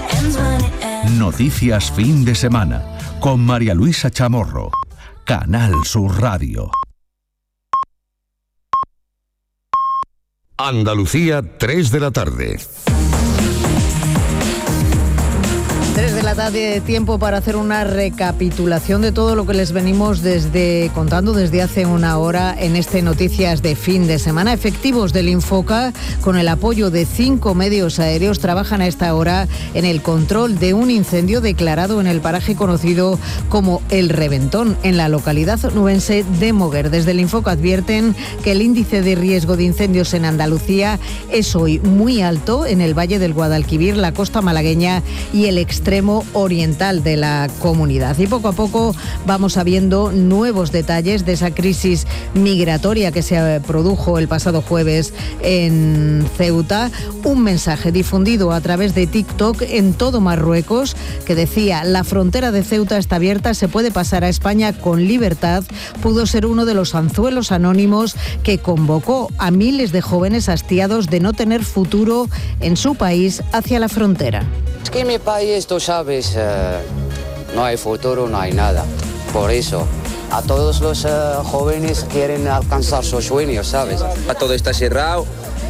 Noticias fin de semana con María Luisa Chamorro. Canal Sur Radio. Andalucía, 3 de la tarde. 3 de la tarde, tiempo para hacer una recapitulación de todo lo que les venimos contando desde hace una hora en este Noticias de fin de semana. Efectivos del Infoca, con el apoyo de 5 medios aéreos, trabajan a esta hora en el control de un incendio declarado en el paraje conocido como El Reventón, en la localidad onubense de Moguer. Desde el Infoca advierten que el índice de riesgo de incendios en Andalucía es hoy muy alto en el Valle del Guadalquivir, la costa malagueña y el extremo oriental de la comunidad. Y poco a poco vamos sabiendo nuevos detalles de esa crisis migratoria que se produjo el pasado jueves en Ceuta. Un mensaje difundido a través de TikTok en todo Marruecos que decía: la frontera de Ceuta está abierta, se puede pasar a España con libertad. Pudo ser uno de los anzuelos anónimos que convocó a miles de jóvenes hastiados de no tener futuro en su país hacia la frontera. Es que en mi país, tú sabes, no hay futuro, no hay nada. Por eso, a todos los jóvenes quieren alcanzar sus sueños, ¿sabes? Todo está cerrado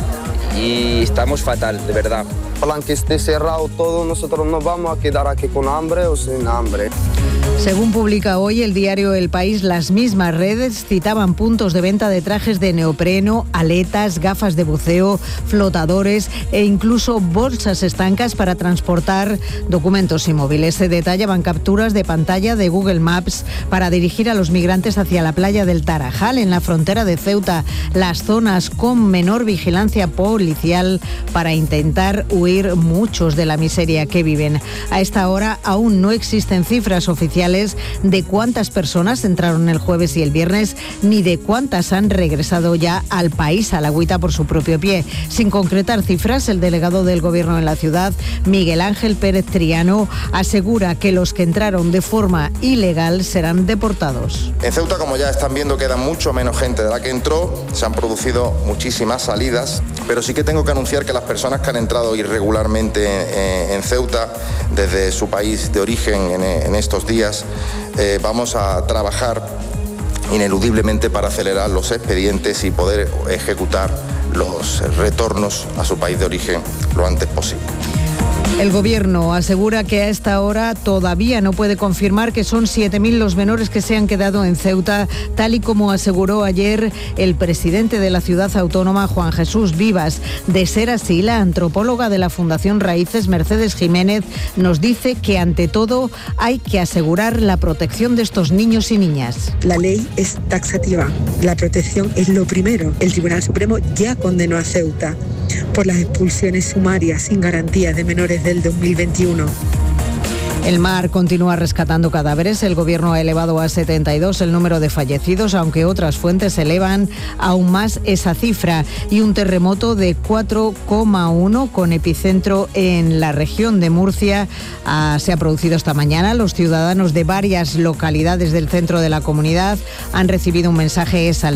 y estamos fatal, de verdad. Aunque esté cerrado todo, nosotros nos vamos a quedar aquí con hambre o sin hambre. Según publica hoy el diario El País, las mismas redes citaban puntos de venta de trajes de neopreno, aletas, gafas de buceo, flotadores e incluso bolsas estancas para transportar documentos y móviles. Se detallaban capturas de pantalla de Google Maps para dirigir a los migrantes hacia la playa del Tarajal, en la frontera de Ceuta, las zonas con menor vigilancia policial, para intentar huir muchos de la miseria que viven. A esta hora aún no existen cifras oficiales de cuántas personas entraron el jueves y el viernes, ni de cuántas han regresado ya al país a la agüita por su propio pie. Sin concretar cifras, el delegado del Gobierno en la ciudad, Miguel Ángel Pérez Triano, asegura que los que entraron de forma ilegal serán deportados. En Ceuta, como ya están viendo, queda mucho menos gente de la que entró. Se han producido muchísimas salidas, pero sí que tengo que anunciar que las personas que han entrado irregularmente en Ceuta desde su país de origen en estos días, vamos a trabajar ineludiblemente para acelerar los expedientes y poder ejecutar los retornos a su país de origen lo antes posible. El Gobierno asegura que a esta hora todavía no puede confirmar que son 7.000 los menores que se han quedado en Ceuta, tal y como aseguró ayer el presidente de la ciudad autónoma, Juan Jesús Vivas. De ser así, la antropóloga de la Fundación Raíces, Mercedes Jiménez, nos dice que ante todo hay que asegurar la protección de estos niños y niñas. La ley es taxativa, la protección es lo primero. El Tribunal Supremo ya condenó a Ceuta por las expulsiones sumarias sin garantías de menores del 2021. El mar continúa rescatando cadáveres. El Gobierno ha elevado a 72 el número de fallecidos, aunque otras fuentes elevan aún más esa cifra. Y un terremoto de 4,1 con epicentro en la región de Murcia se ha producido esta mañana. Los ciudadanos de varias localidades del centro de la comunidad han recibido un mensaje